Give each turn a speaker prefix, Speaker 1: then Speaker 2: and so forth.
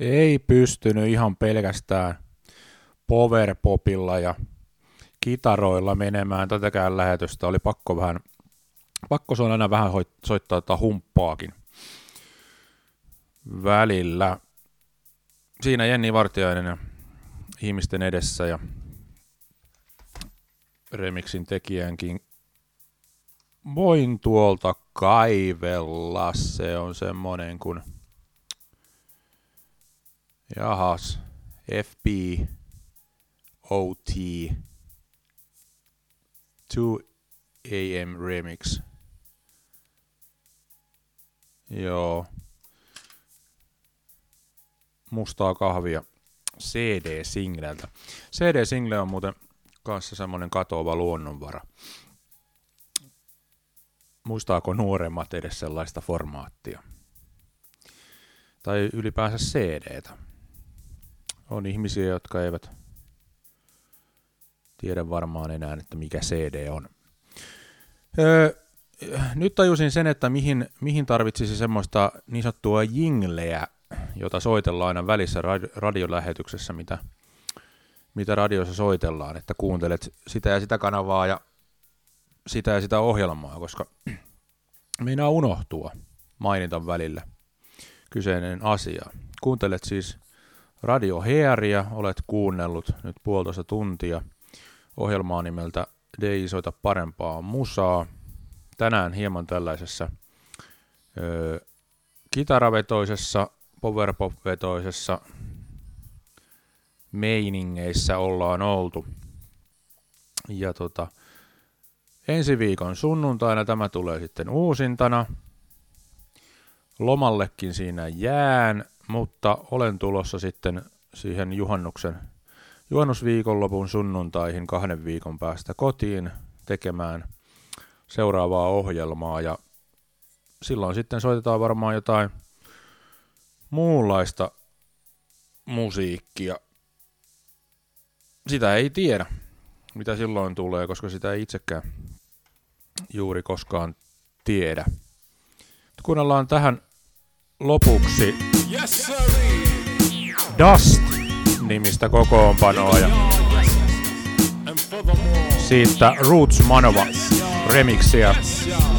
Speaker 1: ei pystynyt ihan pelkästään powerpopilla ja kitaroilla menemään tätäkään lähetystä. Oli pakko se on aina vähän soittaa humppaakin välillä. Siinä Jenni Vartiainen ja ihmisten edessä ja remixin tekijänkin voin tuolta kaivella. Se on semmonen kuin FBOT 2AM Remix. Joo. Mustaa kahvia CD-singleltä. CD-single on muuten kanssa semmonen katoava luonnonvara. Muistaako nuoremmat edes sellaista formaattia? Tai ylipäänsä CDtä. On ihmisiä, jotka eivät tiedä varmaan enää, että mikä CD on. Nyt tajusin sen, että mihin tarvitsisi semmoista niin sanottua jingleä, jota soitellaan aina välissä radiolähetyksessä, mitä radiossa soitellaan, että kuuntelet sitä ja sitä kanavaa ja sitä ohjelmaa, koska meinaa unohtua mainita välillä kyseinen asia. Kuuntelet siis Radio Hearia, olet kuunnellut nyt 1,5 tuntia ohjelmaa nimeltä DJ soita parempaa musaa. Tänään hieman tällaisessa kitaravetoisessa, powerpop-vetoisessa meiningeissä ollaan oltu. Ja ensi viikon sunnuntaina tämä tulee sitten uusintana. Lomallekin siinä jään, mutta olen tulossa sitten siihen juhannusviikonlopun sunnuntaihin 2 viikon päästä kotiin tekemään seuraavaa ohjelmaa ja silloin sitten soitetaan varmaan jotain muunlaista musiikkia. Sitä ei tiedä, mitä silloin tulee, koska sitä ei itsekään juuri koskaan tiedä. Kuunnellaan tähän lopuksi Dust-nimistä kokoonpanoa ja siitä Roots Manova remixiä.